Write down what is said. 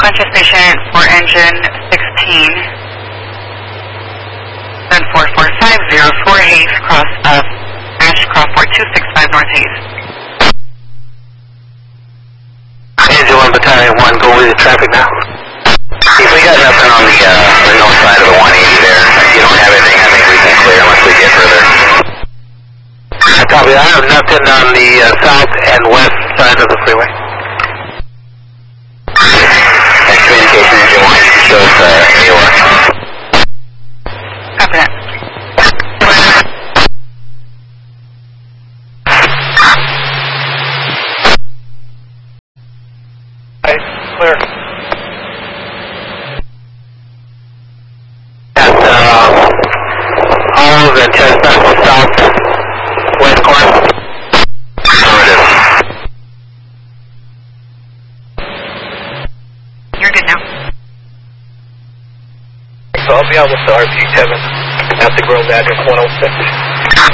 conscious patient for engine 16, then 4450, 4 Hayes, cross of Ashcroft, 4265 North Hayes. Engine 1 Battalion 1, go with the traffic now. If we got nothing on the north side of the 180 there, if you don't have anything, I think we can clear unless we get further. Copy, I have nothing on the south and west side of the freeway. Next communication, engine 1, you can show us AOR. Copy that. Clear. Olive and Chestnut south west corner. Affirmative. You're good now. So I'll be out with the RP-7 at the Grove address 106.